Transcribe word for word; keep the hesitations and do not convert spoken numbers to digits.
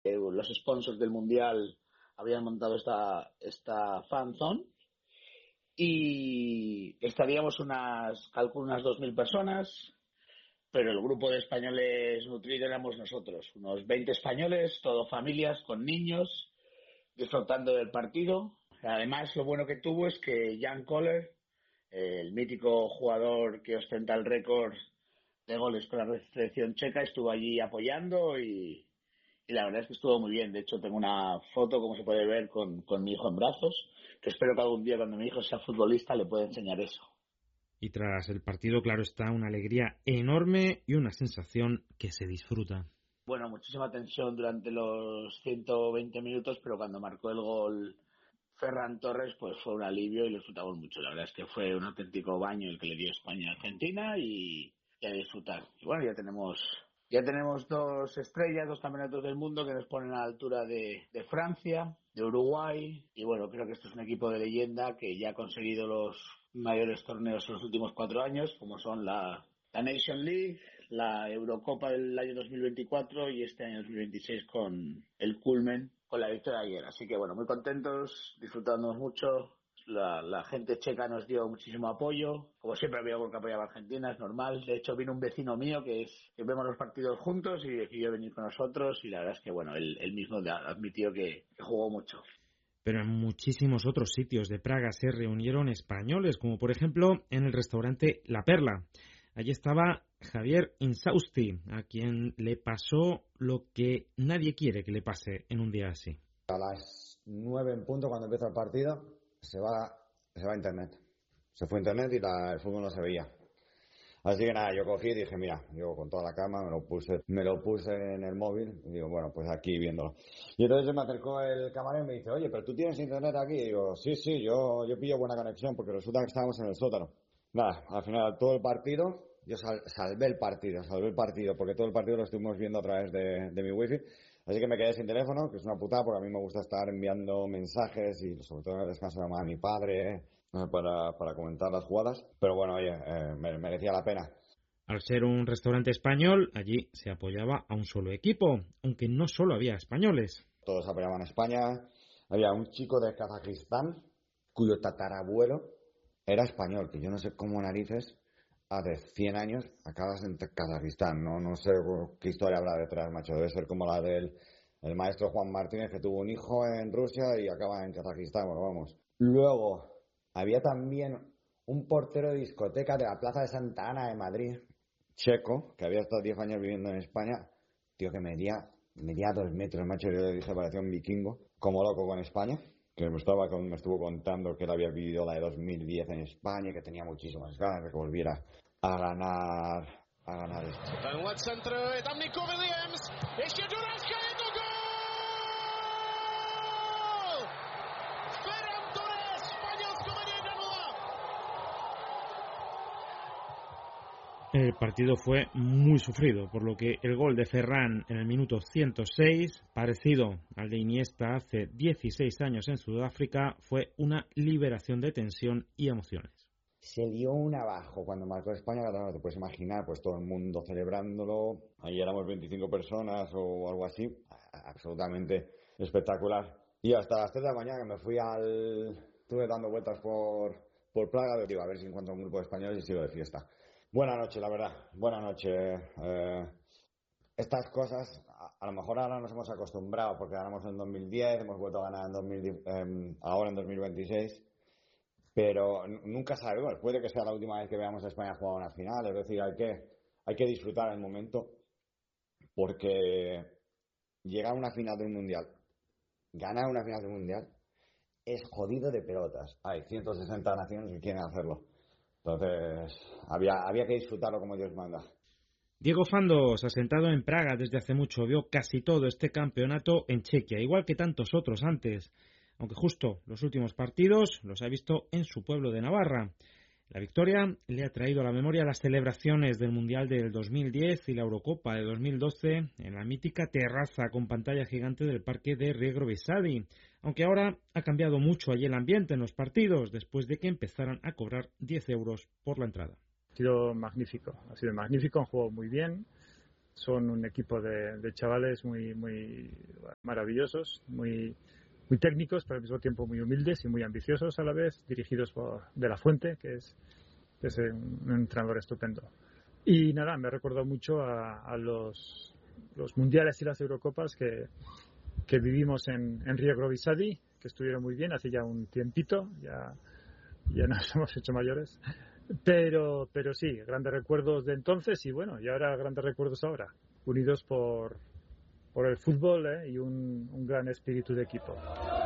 Eh, los sponsors del Mundial habían montado esta, esta fan zone y estaríamos unas, calculo unas dos mil personas, pero el grupo de españoles nutridos éramos nosotros, unos veinte españoles, todo familias con niños, disfrutando del partido. Además, lo bueno que tuvo es que Jan Koller, el mítico jugador que ostenta el récord de goles con la selección checa, estuvo allí apoyando y, y la verdad es que estuvo muy bien. De hecho, tengo una foto, como se puede ver, con, con mi hijo en brazos, que espero que algún día cuando mi hijo sea futbolista le pueda enseñar eso. Y tras el partido, claro está, una alegría enorme y una sensación que se disfruta. Bueno, muchísima tensión durante los ciento veinte minutos, pero cuando marcó el gol Ferran Torres, pues fue un alivio y lo disfrutamos mucho. La verdad es que fue un auténtico baño el que le dio España a Argentina y, y a disfrutar. Y bueno, ya tenemos ya tenemos dos estrellas, dos campeonatos del mundo que nos ponen a la altura de, de Francia, de Uruguay. Y bueno, creo que esto es un equipo de leyenda que ya ha conseguido los mayores torneos en los últimos cuatro años, como son la, la Nation League, la Eurocopa del año dos mil veinticuatro y este año dos mil veintiséis con el culmen, con la victoria de ayer. Así que bueno, muy contentos, disfrutando mucho. La, la gente checa nos dio muchísimo apoyo. Como siempre había algo que apoyaba a Argentina, es normal. De hecho, vino un vecino mío que es que vemos los partidos juntos y decidió venir con nosotros y la verdad es que bueno, él, él mismo admitió que, que jugó mucho. Pero en muchísimos otros sitios de Praga se reunieron españoles, como por ejemplo en el restaurante La Perla. Allí estaba Javier Insausti, a quien le pasó lo que nadie quiere que le pase en un día así. A las nueve en punto, cuando empieza el partido, se va, se va a internet. Se fue a internet y la, el fútbol no se veía. Así que nada, yo cogí y dije, mira, yo con toda la calma me lo puse, me lo puse en el móvil y digo, bueno, pues aquí viéndolo. Y entonces se me acercó el camarero y me dice, oye, pero tú tienes internet aquí. Y digo, sí, sí, yo, yo pillo buena conexión porque resulta que estábamos en el sótano. Nada, al final todo el partido, yo sal, salvé el partido, salvé el partido, porque todo el partido lo estuvimos viendo a través de, de mi wifi. Así que me quedé sin teléfono, que es una putada, porque a mí me gusta estar enviando mensajes y sobre todo en el descanso de mi padre, eh, para, para comentar las jugadas. Pero bueno, oye, eh, me, merecía la pena. Al ser un restaurante español, allí se apoyaba a un solo equipo, aunque no solo había españoles. Todos apoyaban a España. Había un chico de Kazajistán cuyo tatarabuelo era español, que yo no sé cómo narices hace cien años acabas en Kazajistán. No, no sé qué historia habrá detrás, macho. Debe ser como la del el maestro Juan Martínez, que tuvo un hijo en Rusia y acaba en Kazajistán. Bueno, vamos. Luego, había también un portero de discoteca de la Plaza de Santa Ana de Madrid, checo, que había estado diez años viviendo en España, tío, que medía, medía dos metros, macho. Yo le dije, parecía un vikingo, como loco con España, que me, estaba, me estuvo contando que él había vivido la de dos mil diez en España, que tenía muchísimas ganas de que volviera a ganar, a ganar esto. El partido fue muy sufrido, por lo que el gol de Ferran en el minuto ciento seis, parecido al de Iniesta hace dieciséis años en Sudáfrica, fue una liberación de tensión y emociones. Se dio un abajo cuando marcó España, no te puedes imaginar, pues todo el mundo celebrándolo. Ahí éramos veinticinco personas o algo así, absolutamente espectacular. Y hasta las tres de la mañana que me fui al... Estuve dando vueltas por, por Praga, digo, a ver si encuentro un grupo de españoles y sigo de fiesta. Buena noche, la verdad, buena noche. Eh, estas cosas, a, a lo mejor ahora nos hemos acostumbrado, porque ganamos en dos mil diez, hemos vuelto a ganar en dos mil, eh, ahora en dos mil veintiséis, pero nunca sabemos, puede que sea la última vez que veamos a España jugar una final, es decir, hay que, hay que disfrutar el momento, porque llegar a una final de un mundial, ganar una final de un mundial, es jodido de pelotas. Hay ciento sesenta naciones que quieren hacerlo. Entonces, había, había que disfrutarlo como Dios manda. Diego Fandos, asentado en Praga desde hace mucho, vio casi todo este campeonato en Chequia, igual que tantos otros antes, aunque justo los últimos partidos los ha visto en su pueblo de Navarra. La victoria le ha traído a la memoria las celebraciones del Mundial del dos mil diez y la Eurocopa de dos mil doce en la mítica terraza con pantalla gigante del parque de Riegro Visadi, aunque ahora ha cambiado mucho allí el ambiente en los partidos después de que empezaran a cobrar diez euros por la entrada. Ha sido magnífico, ha sido magnífico, han jugado muy bien, Son un equipo de, de chavales muy, muy maravillosos, muy, muy técnicos, pero al mismo tiempo muy humildes y muy ambiciosos a la vez, dirigidos por De La Fuente, que es, que es un, un entrenador estupendo. Y nada, me recordó mucho a, a los, los mundiales y las Eurocopas que, que vivimos en, en Rio Grovi Sadi, que estuvieron muy bien hace ya un tiempito, ya, ya nos hemos hecho mayores. Pero, pero sí, grandes recuerdos de entonces y bueno, y ahora grandes recuerdos ahora, unidos por, por el fútbol, ¿eh? Y un, un gran espíritu de equipo.